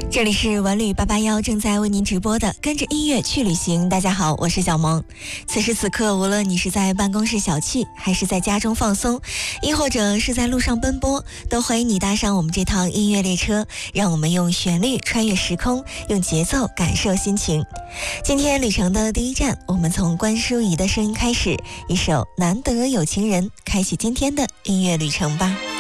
这里是文旅881正在为您直播的跟着音乐去旅行。大家好，我是小萌。此时此刻，无论你是在办公室小憩，还是在家中放松，亦或者是在路上奔波，都欢迎你搭上我们这趟音乐列车，让我们用旋律穿越时空，用节奏感受心情。今天旅程的第一站，我们从关淑怡的声音开始，一首《难得有情人》，开启今天的音乐旅程吧。